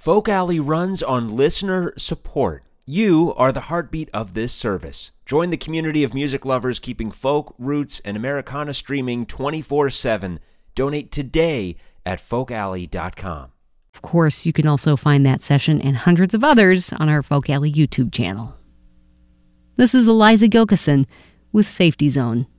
Folk Alley runs on listener support. You are the heartbeat of this service. Join the community of music lovers keeping folk, roots, and Americana streaming 24/7. Donate today at folkalley.com. Of course, you can also find that session and hundreds of others on our Folk Alley YouTube channel. This is Eliza Gilkison with Safety Zone.